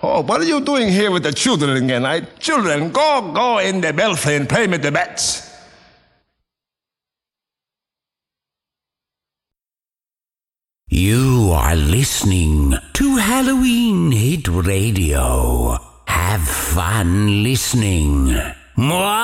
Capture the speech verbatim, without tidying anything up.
Oh, what are you doing here with the children again? I, children, go, go in the belfry and play with the bats. You are listening to Halloween Hit Radio. Have fun listening. Mwah!